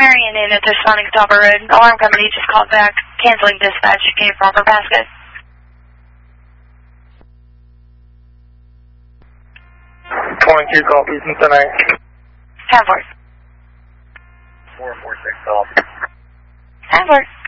Marion in at the Sonic Stopper Road. Alarm company just called back, canceling dispatch. Gave proper basket. 22 copies, tonight. 10-4. 446 off. 10-4.